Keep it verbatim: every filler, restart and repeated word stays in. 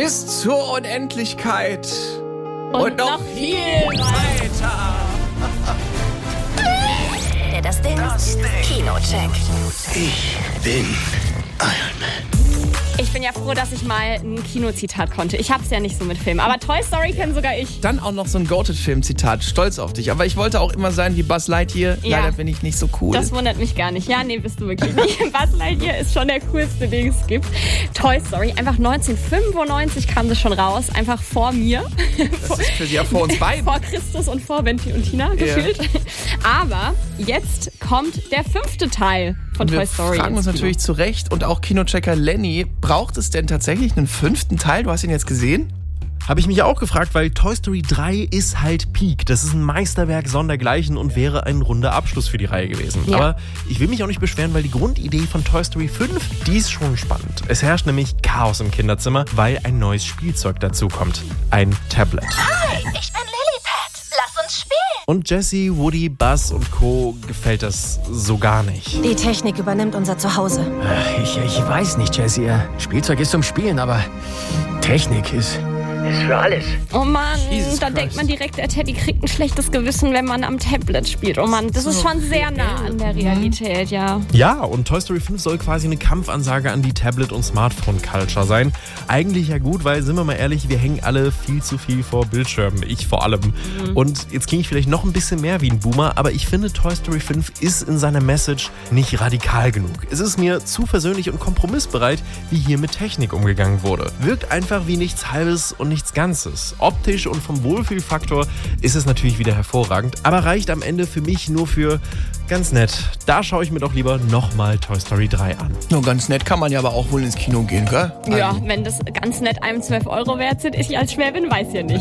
Bis zur Unendlichkeit. Und, Und noch, noch viel weiter. Der Das Ding, das Ding. Kinocheck. Ich bin Iron Man. Ich bin ja froh, dass ich mal ein Kinozitat konnte. Ich hab's ja nicht so mit Filmen, aber Toy Story kenne sogar ich. Dann auch noch so ein Goated-Film-Zitat. Stolz auf dich. Aber ich wollte auch immer sein wie Buzz Lightyear. Ja. Leider bin ich nicht so cool. Das wundert mich gar nicht. Ja, nee, bist du wirklich nicht. Buzz Lightyear ist schon der coolste, den es gibt. Toy Story, einfach neunzehnhundertfünfundneunzig kam das schon raus. Einfach vor mir. Das ist für sie ja vor uns beiden. Vor Christus und vor Benti und Tina gefühlt. Ja. Aber jetzt kommt der fünfte Teil von wir Toy Story. Wir fragen uns natürlich zu Recht und auch Kinochecker Lenny, braucht es denn tatsächlich einen fünften Teil? Du hast ihn jetzt gesehen? Habe ich mich ja auch gefragt, weil Toy Story drei ist halt Peak. Das ist ein Meisterwerk sondergleichen und wäre ein runder Abschluss für die Reihe gewesen. Ja. Aber ich will mich auch nicht beschweren, weil die Grundidee von Toy Story fünf, die ist schon spannend. Es herrscht nämlich Chaos im Kinderzimmer, weil ein neues Spielzeug dazukommt. Ein Tablet. Hi, ich bin Lilliput. Lass uns spielen. Und Jessie, Woody, Buzz und Co. gefällt das so gar nicht. Die Technik übernimmt unser Zuhause. Ich, ich weiß nicht, Jessie. Spielzeug ist zum Spielen, aber Technik ist... ist für alles. Oh Mann, Jesus da Christ. denkt man direkt, der Teddy kriegt ein schlechtes Gewissen, wenn man am Tablet spielt. Oh Mann, das ist schon sehr nah an der Realität, ja. Ja, und Toy Story fünf soll quasi eine Kampfansage an die Tablet- und Smartphone-Culture sein. Eigentlich ja gut, weil, sind wir mal ehrlich, wir hängen alle viel zu viel vor Bildschirmen. Ich vor allem. Mhm. Und jetzt klinge ich vielleicht noch ein bisschen mehr wie ein Boomer, aber ich finde, Toy Story fünf ist in seiner Message nicht radikal genug. Es ist mir zu versöhnlich und kompromissbereit, wie hier mit Technik umgegangen wurde. Wirkt einfach wie nichts Halbes und nichts Ganzes. Optisch und vom Wohlfühlfaktor ist es natürlich wieder hervorragend, aber reicht am Ende für mich nur für ganz nett. Da schaue ich mir doch lieber nochmal Toy Story drei an. Nur ganz nett kann man ja aber auch wohl ins Kino gehen, gell? Ja, wenn das ganz nett einem zwölf Euro wert sind, ich als Schwäbin weiß ja nicht.